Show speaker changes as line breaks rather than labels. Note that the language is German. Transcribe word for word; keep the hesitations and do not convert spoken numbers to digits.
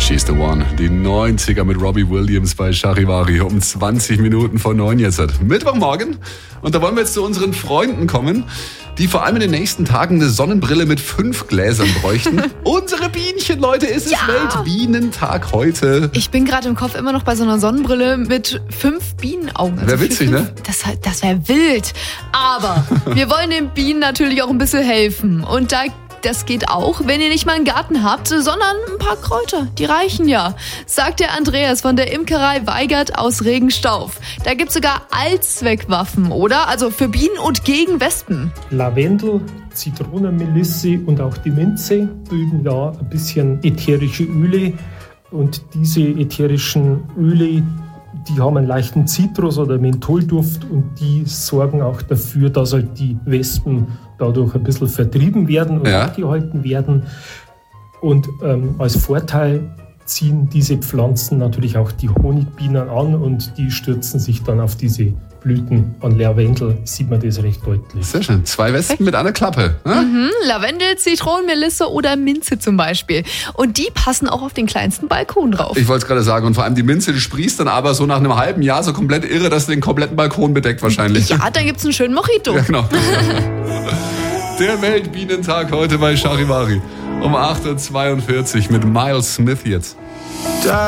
She's the one. Die neunziger mit Robbie Williams bei Charivari um zwanzig Minuten vor neun jetzt. Mittwochmorgen. Und da wollen wir jetzt zu unseren Freunden kommen, die vor allem in den nächsten Tagen eine Sonnenbrille mit fünf Gläsern bräuchten. Unsere Bienchen, Leute, ist es
Ja.
Weltbienentag heute.
Ich bin gerade im Kopf immer noch bei so einer Sonnenbrille mit fünf Bienenaugen.
Wär witzig,
fünf,
ne?
Das, das wäre wild. Aber wir wollen den Bienen natürlich auch ein bisschen helfen. Und da das geht auch, wenn ihr nicht mal einen Garten habt, sondern ein paar Kräuter. Die reichen ja, sagt der Andreas von der Imkerei Weigert aus Regenstauf. Da gibt's sogar Allzweckwaffen, oder? Also für Bienen und gegen Wespen.
Lavendel, Zitronenmelisse und auch die Minze bilden ja ein bisschen ätherische Öle. Und diese ätherischen Öle, die haben einen leichten Zitrus- oder Mentholduft und die sorgen auch dafür, dass halt die Wespen dadurch ein bisschen vertrieben werden und
Ja.
abgehalten werden. Und ähm, als Vorteil ziehen diese Pflanzen natürlich auch die Honigbienen an und die stürzen sich dann auf diese Blüten. An Lavendel sieht man das recht deutlich.
Sehr schön. Zwei Wespen mit einer Klappe. Ne?
Hm, Lavendel, Zitronenmelisse oder Minze zum Beispiel. Und die passen auch auf den kleinsten Balkon drauf.
Ich wollte es gerade sagen. Und vor allem die Minze, die sprießt dann aber so nach einem halben Jahr so komplett irre, dass sie den kompletten Balkon bedeckt wahrscheinlich.
Ja, dann gibt's einen schönen Mojito.
Ja, genau. Der Weltbienentag heute bei Charivari um acht Uhr zweiundvierzig mit Miles Smith jetzt.